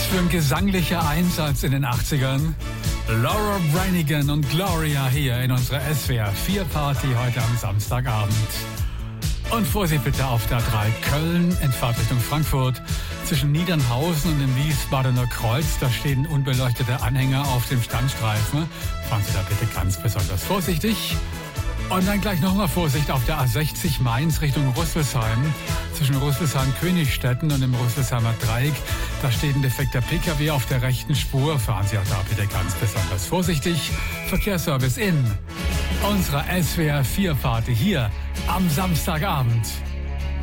für ein gesanglicher Einsatz in den 80ern. Laura Branigan und Gloria hier in unserer SWR 4 Party heute am Samstagabend. Und Vorsicht bitte auf der 3 Köln in Fahrtrichtung Frankfurt. Zwischen Niedernhausen und dem Wiesbadener Kreuz, da stehen unbeleuchtete Anhänger auf dem Standstreifen. Fahren Sie da bitte ganz besonders vorsichtig. Und dann gleich nochmal Vorsicht auf der A60 Mainz Richtung Rüsselsheim. Zwischen Rüsselsheim-Königstetten und dem Rüsselsheimer Dreieck. Da steht ein defekter PKW auf der rechten Spur. Fahren Sie auch da bitte ganz besonders vorsichtig. Verkehrsservice in unserer SWR 4 Party hier am Samstagabend.